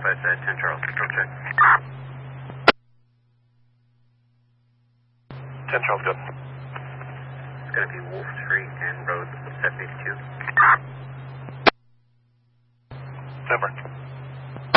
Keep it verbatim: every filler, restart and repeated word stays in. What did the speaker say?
I said ten Charles. Control check. ten Charles, good. It's going to be Wolf Street and Road seven eighty-two. Denver.